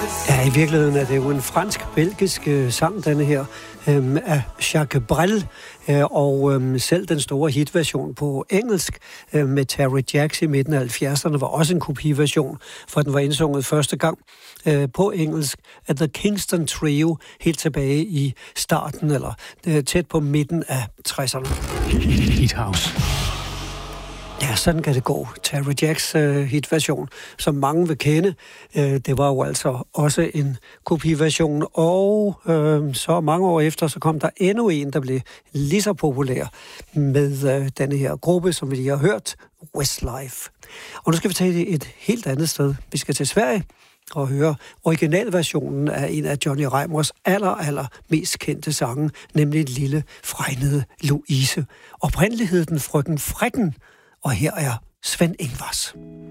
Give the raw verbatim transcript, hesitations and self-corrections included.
Ja, i virkeligheden er det jo en fransk-belgisk øh, sang, denne her, øh, af Jacques Brel, øh, og øh, selv den store hitversion på engelsk øh, med Terry Jacks i midten af halvfjerdserne var også en kopiversion, for den var indsunget første gang øh, på engelsk af The Kingston Trio, helt tilbage i starten, eller øh, tæt på midten af tresserne. Hit House. Ja, sådan kan det gå. Terry Jacks uh, hitversion, som mange vil kende, uh, det var jo altså også en kopiversion, og uh, så mange år efter, så kom der endnu en, der blev lige så populær med uh, denne her gruppe, som vi lige har hørt, Westlife. Og nu skal vi tage det et helt andet sted. Vi skal til Sverige og høre originalversionen af en af Johnny Reimers aller, aller mest kendte sange, nemlig Lille fregnede Louise. Oprindeligt hed den Frøken Frikken, og her er Sven Ingvars.